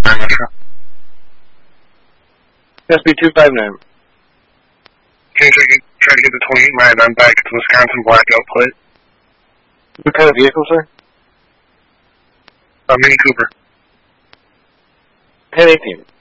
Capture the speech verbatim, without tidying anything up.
nine Metro. S B two five nine. Okay, so you try to get the twenty-eight nine nine back to Wisconsin blackout plate. What kind of vehicle, sir? Uh, Mini Cooper. ten eighteen.